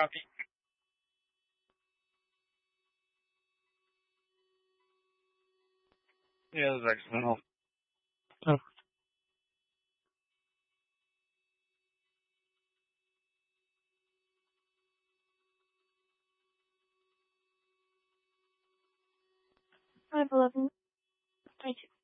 Copy. Yeah, that's excellent. Oh. I've 11. I do.